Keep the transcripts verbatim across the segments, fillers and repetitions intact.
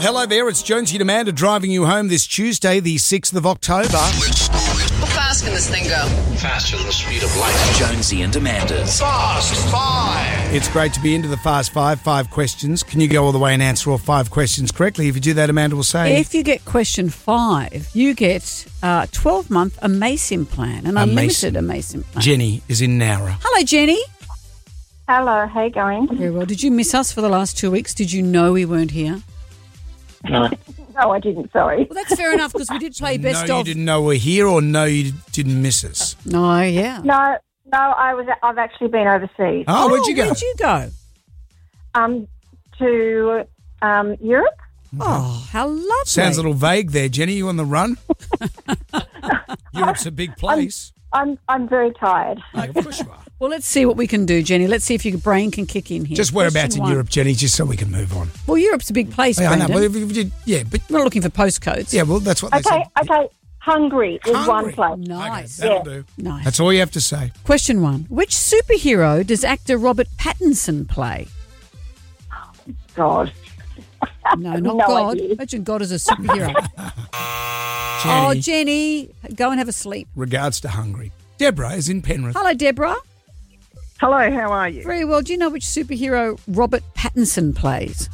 Hello there, it's Jonesy and Amanda driving you home this Tuesday, the sixth of October. How fast can this thing go? Faster than the speed of light. Jonesy and Amanda's Fast Five. It's great to be into the Fast Five, five questions. Can you go all the way and answer all five questions correctly? If you do that, Amanda will say... If you get question five, you get a twelve-month Amasim plan, an unlimited Amasim plan. Jenny is in Nowra. Hello, Jenny. Hello, how you going? Very well. Did you miss us for the last two weeks? Did you know we weren't here? No. No, I didn't, sorry. Well, that's fair enough because we did play best no, of... you didn't know we're here, or no, you didn't miss us? No, yeah. No, no, I was, I've actually been overseas. Oh, where'd you go? Where'd you go? Um, to um, Europe. Oh, how lovely. Sounds a little vague there, Jenny. You on the run? Europe's a big place. I'm, I'm very tired. Oh, of course you are. Well, let's see what we can do, Jenny. Let's see if your brain can kick in here. Just whereabouts Question in one. Europe, Jenny, just so we can move on. Well, Europe's a big place, Yeah, I know, Brendan. but if you did, yeah, but We're not looking for postcodes. yeah, well, that's what they Okay, said. okay. Hungary is one Hungary. place. Nice. Okay, that'll Yeah. do. Nice. That's all you have to say. Question one. Which superhero does actor Robert Pattinson play? God. No, not No God. idea. Imagine God as a superhero. Jenny, Oh, Jenny, go and have a sleep. regards to Hungary. Deborah is in Penrith. Hello, Deborah. Hello, how are you? Very well. Do you know which superhero Robert Pattinson plays?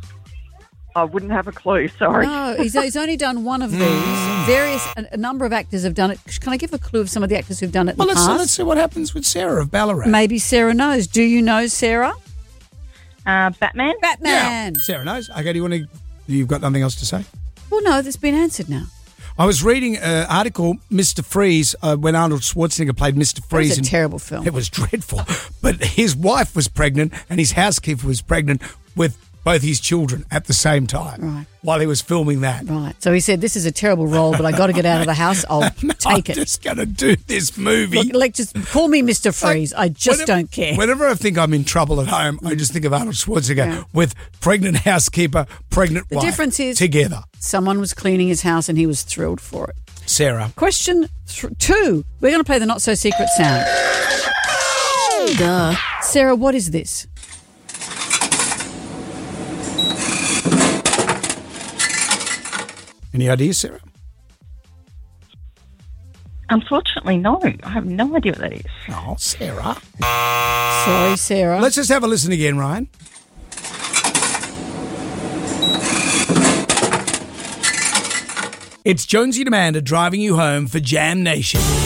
I wouldn't have a clue, sorry. No, he's, he's only done one of these. Various, a, a number of actors have done it. Can I give a clue of some of the actors who've done it in Well, the let's, past? let's see what happens with Sarah of Ballarat. Maybe Sarah knows. Do you know Sarah? Uh, Batman? Batman. Yeah, Sarah knows. Okay, do you want to... You've got nothing else to say? Well, no, that's been answered now. I was reading an article, Mister Freeze, uh, when Arnold Schwarzenegger played Mister That Freeze. was a in- terrible film. It was dreadful. But his wife was pregnant and his housekeeper was pregnant with both his children at the same time Right. while he was filming that. Right. So he said, this is a terrible role, but I got to get out of the house. I'll No, take I'm it. just going to do this movie. Look, like, just call me Mister Freeze. I just Whenever- don't care. Whenever I think I'm in trouble at home, I just think of Arnold Schwarzenegger Yeah. with pregnant housekeeper, pregnant The wife. difference is- together. Someone was cleaning his house and he was thrilled for it. Sarah. Question th- two. We're going to play the not so secret sound. Duh. Sarah, what is this? Any ideas, Sarah? Unfortunately, no. I have no idea what that is. Oh, Sarah. Sorry, Sarah. Let's just have a listen again, Ryan. It's Jonesy and Amanda driving you home for Jam Nation.